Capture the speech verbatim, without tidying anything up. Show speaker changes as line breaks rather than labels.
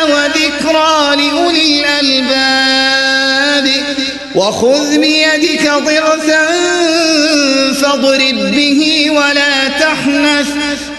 وذكرى لأولي الألباب وخذ بيدك ضغثا فاضرب به ولا تحنث